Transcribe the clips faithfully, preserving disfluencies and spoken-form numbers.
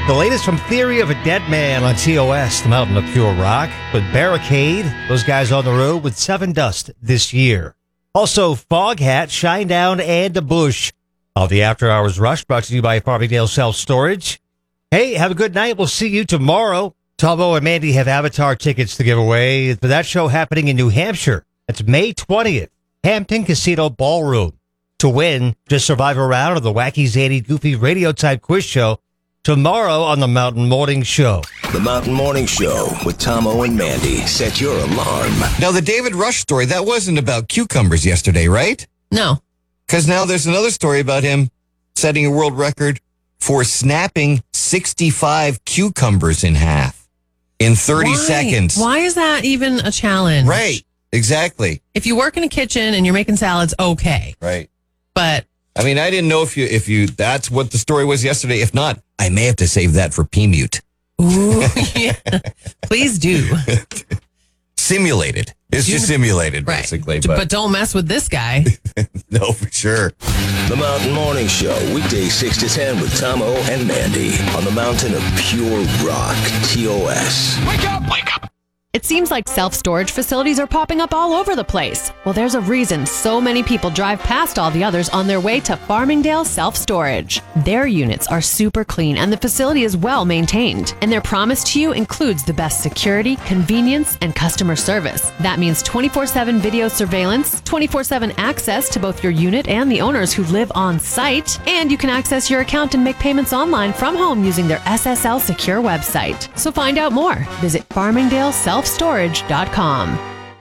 The latest from Theory of a Dead Man on T O S, the Mountain of Pure Rock, with Barricade. Those guys on the road with Seven Dust this year. Also, Foghat, Shinedown, and The Bush. All the After Hours Rush brought to you by Farmingdale Self-Storage. Hey, have a good night. We'll see you tomorrow. Tomo and Mandy have Avatar tickets to give away for that show happening in New Hampshire. That's May twentieth, Hampton Casino Ballroom. To win, just survive a round of the wacky, zany, goofy radio-type quiz show tomorrow on the Mountain Morning Show. The Mountain Morning Show with Tomo and Mandy. Set your alarm. Now, the David Rush story, that wasn't about cucumbers yesterday, right? No. Because now there's another story about him setting a world record for snapping sixty-five cucumbers in half in thirty Why? seconds. Why is that even a challenge? Right. Exactly. If you work in a kitchen and you're making salads, okay. Right. But I mean, I didn't know if you, if you, that's what the story was yesterday. If not, I may have to save that for P-Mute. Ooh, yeah. Please do. Simulated. It's just simulated, basically. Right. But, but don't mess with this guy. No, for sure. The Mountain Morning Show, weekdays six to ten with Tomo and Mandy on the Mountain of Pure Rock, T O S. Wake up! Wake up! It seems like self-storage facilities are popping up all over the place. Well, there's a reason so many people drive past all the others on their way to Farmingdale Self-Storage. Their units are super clean and the facility is well maintained. And their promise to you includes the best security, convenience, and customer service. That means twenty-four seven video surveillance, twenty-four seven access to both your unit and the owners who live on site, and you can access your account and make payments online from home using their S S L secure website. So find out more. Visit farmingdale self storage dot com.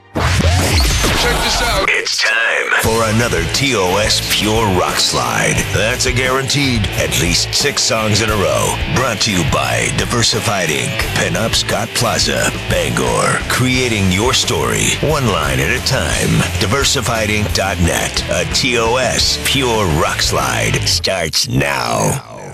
Check this out. It's time for another T O S Pure Rock Slide. That's a guaranteed at least six songs in a row. Brought to you by Diversified Incorporated. Pinup Scott Plaza, Bangor. Creating your story, one line at a time. diversified inc dot net. A T O S Pure Rock Slide starts now.